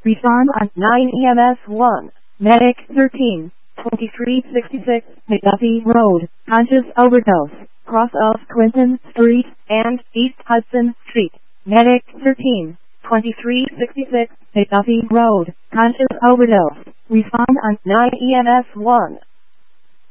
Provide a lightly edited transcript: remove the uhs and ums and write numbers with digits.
Respond on 9 EMS 1. Medic 13, 2366 McDuffie Road, conscious overdose, cross of Clinton Street and East Hudson Street. Medic 13, 2366 McDuffie Road, conscious overdose. Respond on 9 EMS 1.